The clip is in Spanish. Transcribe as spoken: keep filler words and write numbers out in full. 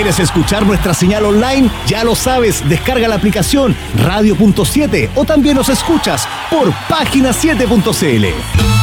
¿Quieres escuchar nuestra señal online? Ya lo sabes, descarga la aplicación radio punto siete o también nos escuchas por página siete punto c l.